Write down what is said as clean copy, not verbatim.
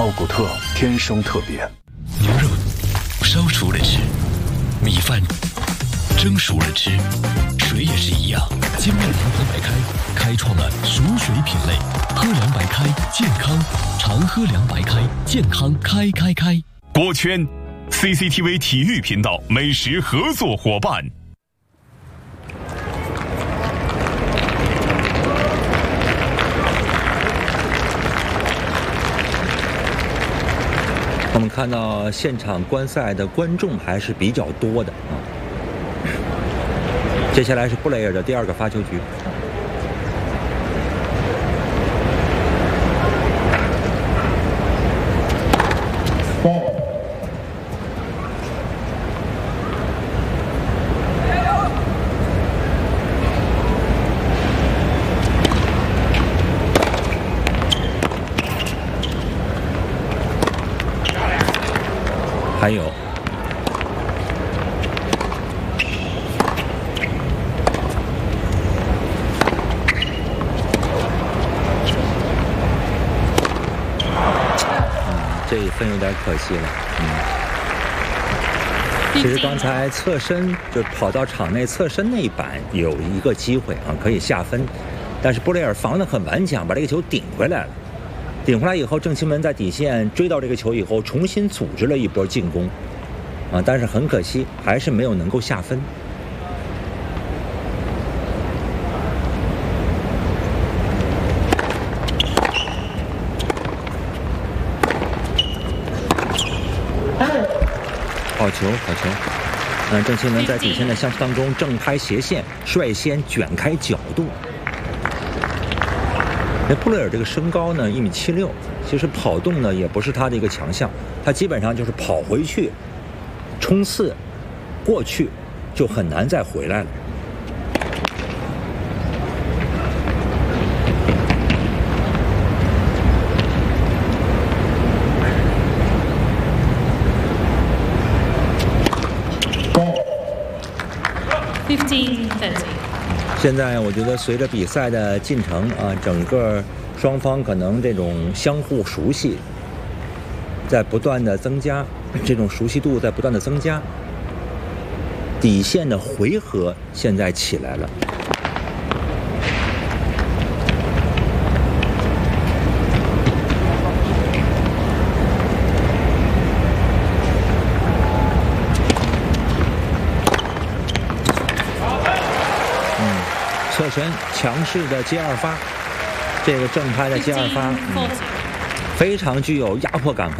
奥古特天生特别。 牛肉烧熟了吃，米饭蒸熟了吃，水也是一样。精酿长河白开开创了熟水品类，喝凉白开健康，常喝凉白开健康开。 锅圈 CCTV 体育频道美食合作伙伴。 我们看到现场观赛的观众还是比较多的啊。接下来是布雷尔的第二个发球局。还有这一分有点可惜了。其实刚才侧身就跑到场内侧身那一板有一个机会啊，可以下分，但是布雷尔防得很顽强，把这个球顶回来了。顶回来以后，郑钦文在底线追到这个球以后，重新组织了一波进攻，啊，但是很可惜，还是没有能够下分。好球，好球！郑钦文在底线的相持当中正拍斜线，率先卷开角度。布雷尔这个身高呢1.76米，其实跑动呢也不是他的一个强项，他基本上就是跑回去、冲刺过去，就很难再回来了。现在我觉得随着比赛的进程啊，整个双方可能这种相互熟悉在不断的增加，这种熟悉度在不断的增加，底线的回合现在起来了。侧身强势的接二发，这个正拍的接二发，非常具有压迫感。